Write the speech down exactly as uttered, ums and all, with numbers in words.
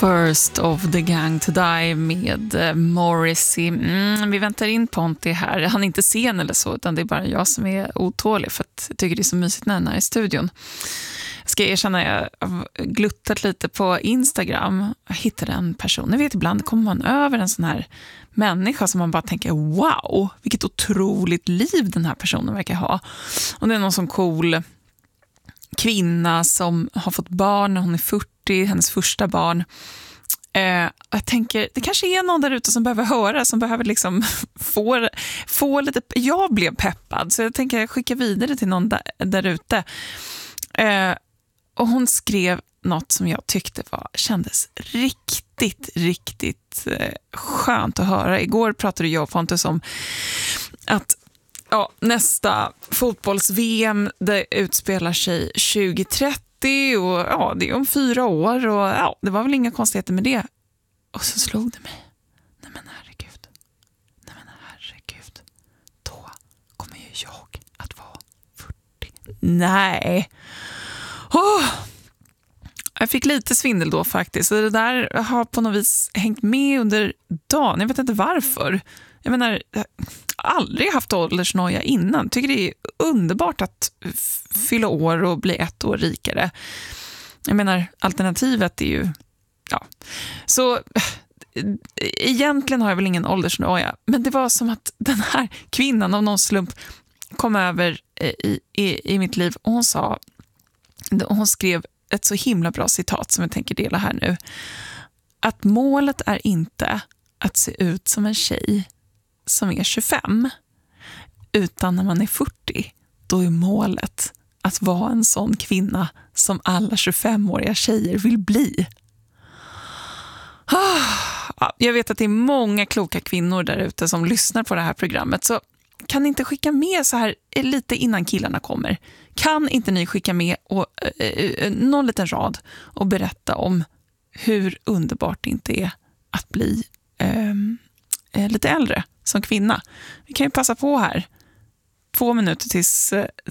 First of the Gang to Die med eh, Morrissey. Mm, vi väntar in Ponti här. Han är inte sen eller så, utan det är bara jag som är otålig för att jag tycker det är så mysigt när han är i studion. Jag ska erkänna att jag har gluttat lite på Instagram. Jag hittade en person. Ni vet, ibland kommer man över en sån här människa som man bara tänker, wow, vilket otroligt liv den här personen verkar ha. Och det är någon sån cool kvinna som har fått barn när hon är fyrtio, hennes första barn. Eh, jag tänker, det kanske är någon där ute som behöver höra, som behöver liksom få, få lite, jag blev peppad, så jag tänker skicka vidare till någon där, där ute. Eh, och hon skrev något som jag tyckte var, kändes riktigt, riktigt eh, skönt att höra. Igår pratade jag och Pontus om att ja, nästa fotbolls-V M det utspelar sig tjugo trettio och ja, det är om fyra år och ja, det var väl inga konstigheter med det. Och så slog det mig. Nej men herregud. Nej men herregud. Då kommer ju jag att vara fyrtio. Nej. Åh! Jag fick lite svindel då faktiskt. Så det där har på något vis hängt med under dagen. Jag vet inte varför. Jag menar, jag har aldrig haft åldersnoja innan. Tycker det är underbart att f- fylla år och bli ett år rikare. Jag menar, alternativet är ju... Ja. Så egentligen har jag väl ingen åldersnoja. Men det var som att den här kvinnan av någon slump kom över i, i, i mitt liv. Och hon sa... Hon skrev ett så himla bra citat som jag tänker dela här nu. Att målet är inte att se ut som en tjej som är tjugofem, utan när man är fyrtio, då är målet att vara en sån kvinna som alla tjugofemåriga tjejer vill bli. Jag vet att det är många kloka kvinnor där ute som lyssnar på det här programmet, så kan ni inte skicka med så här lite innan killarna kommer? Kan inte ni skicka med och, eh, någon liten rad och berätta om hur underbart det inte är att bli eh, lite äldre som kvinna? Vi kan ju passa på här. Två minuter tills,